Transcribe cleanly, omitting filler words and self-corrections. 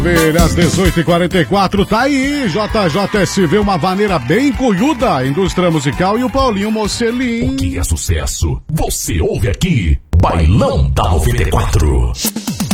Às 18h44, tá aí, JJSV, uma vaneira bem colhuda, indústria musical e o Paulinho Mocelin. O que é sucesso? Você ouve aqui, Bailão da 94.